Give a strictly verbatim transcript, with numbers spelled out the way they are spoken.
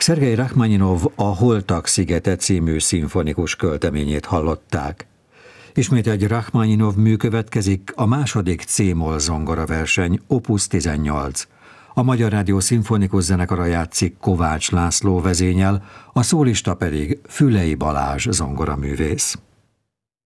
Szergej Rachmaninov a Holtak szigete című szimfonikus költeményét hallották. Ismét egy Rachmaninov mű következik, a második C-moll zongoraverseny, opus tizennyolc. A Magyar Rádió Szimfonikus Zenekara játszik Kovács László vezényel, a szólista pedig Fülei Balázs zongoraművész.